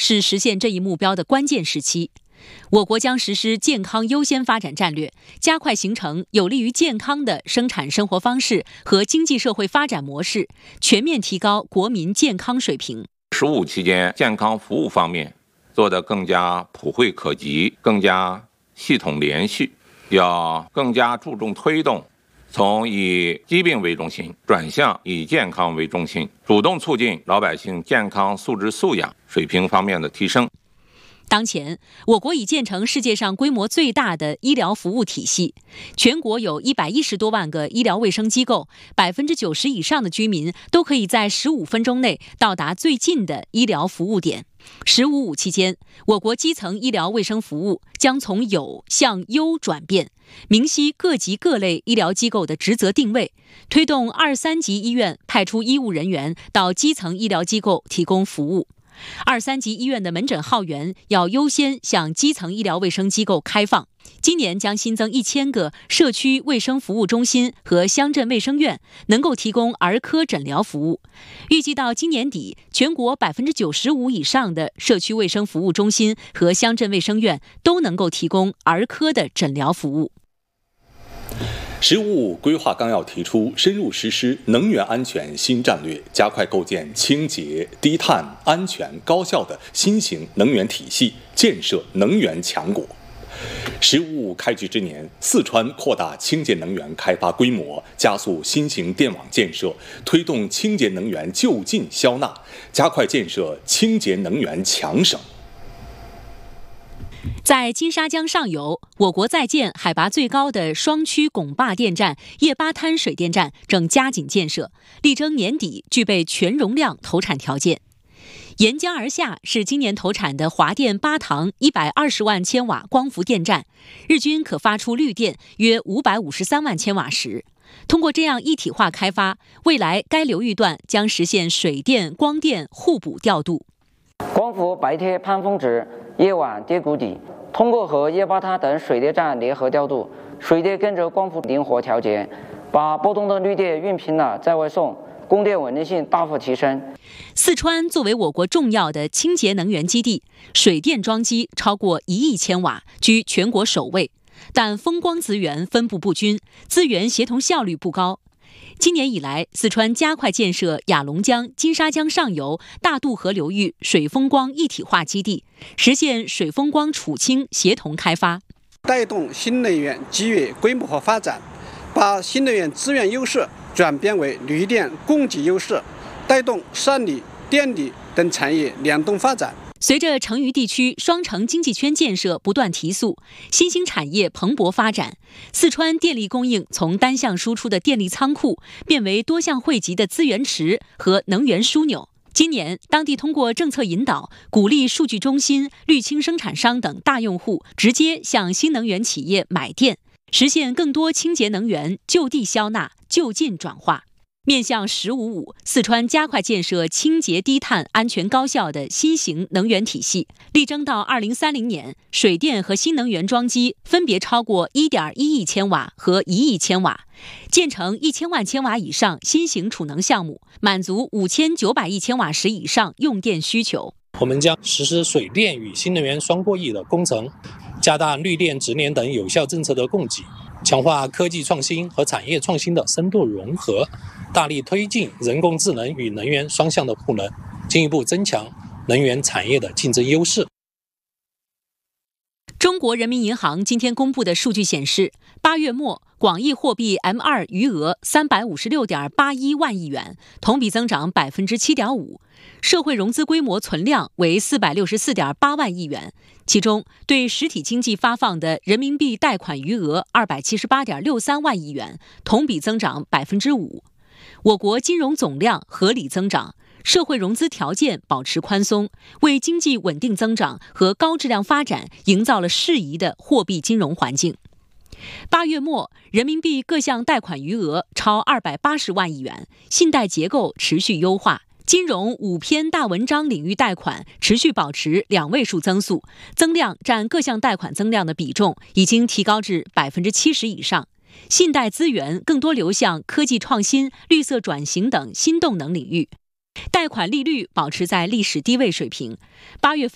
是实现这一目标的关键时期。我国将实施健康优先发展战略，加快形成有利于健康的生产生活方式和经济社会发展模式，全面提高国民健康水平。 “15”期间，健康服务方面做得更加普惠可及，更加系统连续，要更加注重推动从以疾病为中心转向以健康为中心，主动促进老百姓健康素质素养水平方面的提升。 当前，我国已建成世界上规模最大的医疗服务体系，全国有110多万个医疗卫生机构，90%以上的居民都可以在15分钟内到达最近的医疗服务点。“15/5”期间，我国基层医疗卫生服务将从有向优转变，明晰各级各类医疗机构的职责定位，推动2、3级医院派出医务人员到基层医疗机构提供服务。2、3级医院的门诊号源要优先向基层医疗卫生机构开放。今年将新增1000个社区卫生服务中心和乡镇卫生院，能够提供儿科诊疗服务。预计到今年底，全国95%以上的社区卫生服务中心和乡镇卫生院都能够提供儿科的诊疗服务。 “15/5”规划纲要提出，深入实施能源安全新战略，加快构建清洁、低碳、安全、高效的新型能源体系，建设能源强国。“15/5”开局之年，四川扩大清洁能源开发规模，加速新型电网建设，推动清洁能源就近消纳，加快建设清洁能源强省。 在金沙江上游，我国在建海拔最高的双区拱坝电站叶巴滩水电站正加紧建设，力争年底具备全容量投产条件。沿江而下是今年投产的华电巴塘120万千瓦光伏电站，日均可发出绿电约553万千瓦时。通过这样一体化开发，未来该流域段将实现水电、光电互补调度。 光伏白天攀峰值，夜晚跌谷底。通过和叶巴滩等水电站联合调度，水电跟着光伏灵活调节，把波动的绿电运平了再外送，供电稳定性大幅提升。 四川作为我国重要的清洁能源基地，水电装机超过1亿千瓦，居全国首位。但风光资源分布不均，资源协同效率不高。今年以来，四川加快建设雅砻江、金沙江上游大渡河流域水风光一体化基地，实现水风光储氢协同开发， 带动新能源机遇规模化发展，把新能源资源优势转变为绿电供给优势，带动善锂、电锂等产业联动发展。 随着成渝地区双城经济圈建设不断提速，新兴产业蓬勃发展，四川电力供应从单向输出的电力仓库变为多项汇集的资源池和能源枢纽。今年，当地通过政策引导，鼓励数据中心、绿氢生产商等大用户直接向新能源企业买电，实现更多清洁能源就地消纳、就近转化。面向“15/5”，四川加快建设清洁低碳、安全高效的新型能源体系，力争到2030年，水电和新能源装机分别超过1.1亿千瓦和1亿千瓦，建成1000万千瓦以上新型储能项目，满足5900亿千瓦时以上用电需求。 我们将实施水电与新能源双过翼的工程，加大绿电、直联等有效政策的供给，强化科技创新和产业创新的深度融合，大力推进人工智能与能源双向的赋能，进一步增强能源产业的竞争优势。 中国人民银行今天公布的数据显示，8月末广义货币 M2 余额356.81万亿元，同比增长 7.5%， 社会融资规模存量为464.8万亿元，其中对实体经济发放的人民币贷款余额278.63万亿元，同比增长 5%。我国金融总量合理增长，社会融资条件保持宽松，为经济稳定增长和高质量发展营造了适宜的货币金融环境。8月末，人民币各项贷款余额超280万亿元，信贷结构持续优化，金融5篇大文章领域贷款持续保持2位数增速，增量占各项贷款增量的比重已经提高至70%以上。信贷资源更多流向科技创新、绿色转型等新动能领域，贷款利率保持在历史低位水平。8月份